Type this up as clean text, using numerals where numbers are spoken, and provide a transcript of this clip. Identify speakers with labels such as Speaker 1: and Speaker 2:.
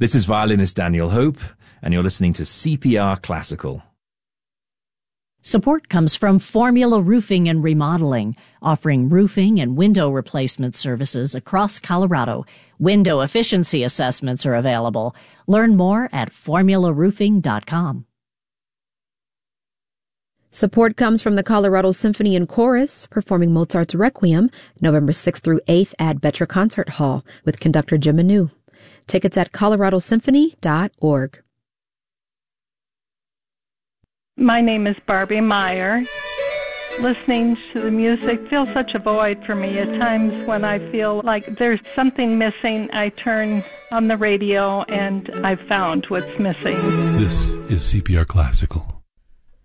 Speaker 1: This is violinist Daniel Hope, and you're listening to CPR Classical.
Speaker 2: Support comes from Formula Roofing and Remodeling, offering roofing and window replacement services across Colorado. Window efficiency assessments are available. Learn more at formularoofing.com.
Speaker 3: Support comes from the Colorado Symphony and Chorus, performing Mozart's Requiem, November 6th through 8th at Betra Concert Hall with conductor Jim Manu. Tickets at coloradosymphony.org.
Speaker 4: My name is Barbie Meyer. Listening to the music fills such a void for me. At times when I feel like there's something missing, I turn on the radio and I've found what's missing.
Speaker 5: This is CPR Classical.